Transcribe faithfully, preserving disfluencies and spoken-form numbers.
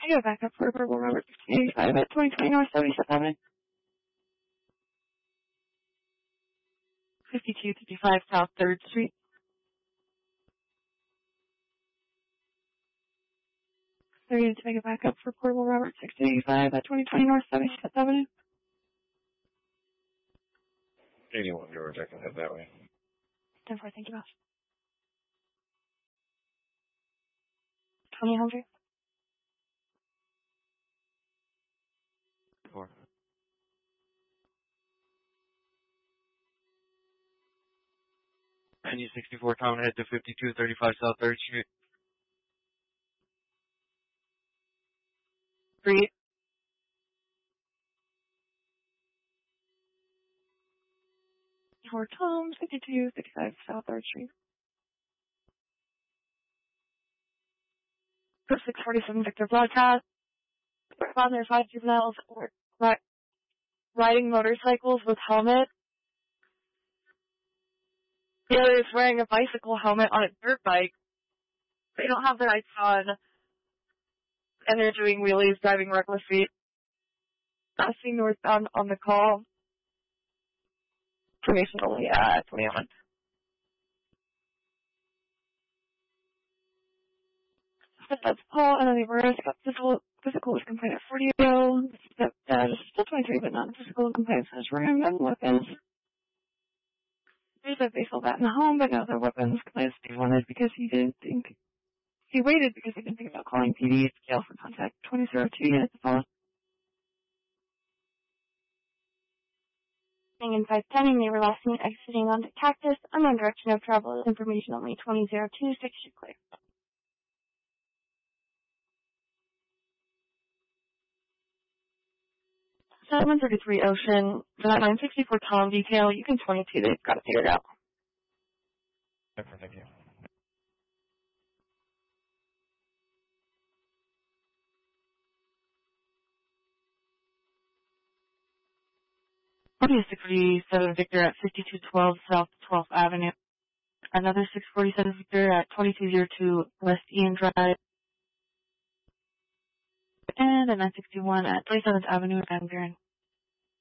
I got back up for Purple Robert sixteen eighty-five at twenty twenty North seventy-fifth Avenue. fifty-two fifty-five South third Street. They're going to make it back up for Portable Robert sixteen eighty-five at twenty twenty North seventy-fifth Avenue. eighty-one George, I can head that way. ten four, thank you, boss. twenty hundred. Four. N U sixty-four, Tom, head to fifty-two thirty-five South third Street. Three. For Tom, fifty-two fifty-five South third Street. For six forty-seven Victor broadcast. Found their five juveniles were ri- riding motorcycles with helmets. The other is wearing a bicycle helmet on a dirt bike. They don't have their lights on. And they're doing wheelies, driving recklessly. Passing northbound on the call. Information only at twenty-one. That's Paul, and then the Everest got physical, physical with complaint at forty ago. That, uh, still twenty-three, but not physical complaint says ram and weapons. There's a baseball bat in the home, but no other weapons. Complaints he wanted because he didn't think, he waited because he didn't think about calling P D. Scale for contact twenty oh two units to follow. In five ten, and they were last seen exiting onto Cactus. Unknown direction of travel. Information only twenty oh two, six should clear. seven thirty-three Ocean, for that nine sixty-four Tom detail, you can twenty-two, they've got it figured out. Okay, thank you. six forty-seven Victor at fifty-two twelve South twelfth Avenue. Another six forty-seven Victor at twenty-two oh two West Ian Drive. And a nine sixty-one at twenty-seventh Avenue and Van Buren.